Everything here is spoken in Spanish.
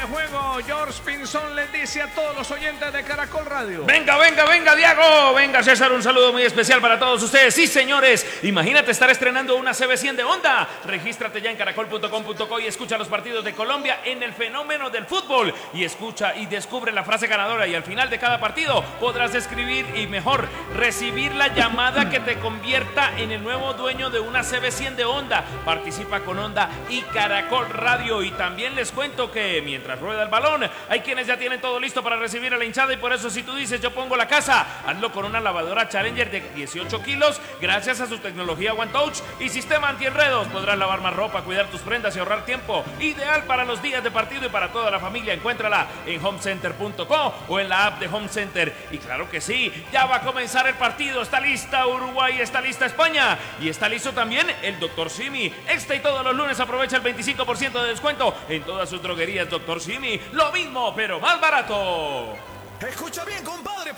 juego. George Pinzón les dice a todos los oyentes de Caracol Radio. Venga, Diago. Venga, César, un saludo muy especial para todos ustedes. Sí, señores, imagínate estar estrenando una CB100 de Honda. Regístrate ya en caracol.com.co y escucha los partidos de Colombia en el fenómeno del fútbol. Y escucha y descubre la frase ganadora. Y al final de cada partido podrás escribir y mejor recibir la llamada que te convierta en el nuevo dueño de una CB100 de Honda. Participa con Honda y Caracol Radio. Y también les cuento que mientras rueda el balón, hay quienes ya tienen todo listo para recibir a la hinchada. Y por eso, si tú dices yo pongo la casa, hazlo con una lavadora Challenger de 18 kilos. Gracias a su tecnología One Touch y sistema antienredos, podrás lavar más ropa, cuidar tus prendas y ahorrar tiempo. Ideal para los días de partido y para toda la familia. Encuéntrala en homecenter.co o en la app de Home Center. Y claro que sí, ya va a comenzar el partido. Está lista Uruguay, está lista España y está listo también el Dr. Simi. Y todos los lunes aprovecha el 25% de descuento en todas sus droguerías. Dr. Simi, lo mismo pero más barato. Escucha bien, compadre.